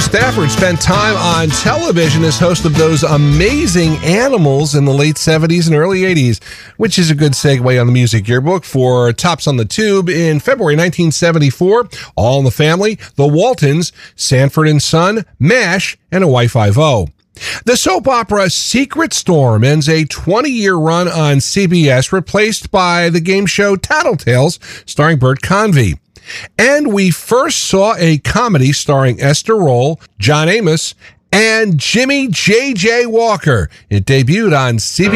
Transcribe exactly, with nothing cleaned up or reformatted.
Stafford spent time on television as host of those amazing Animals in the late seventies and early eighties, which is a good segue on the Music Yearbook for Tops on the Tube in February nineteen seventy-four. All in the Family, The Waltons, Sanford and Son, MASH, and Hawaii Five-O. The soap opera Secret Storm ends a twenty-year run on C B S, replaced by the game show Tattletales, starring Bert Convy. And we first saw a comedy starring Esther Roll, John Amos, and Jimmy J J. Walker. It debuted on C B S.